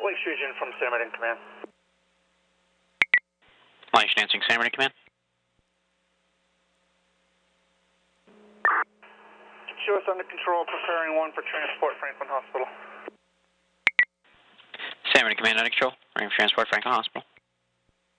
Lake Fusion from San Bernardino Command. Lake Dancing, San Bernardino Command. Show us under control, preparing 1 for transport, Franklin Hospital. San Bernardino Command, under control. Ready for transport, Franklin Hospital.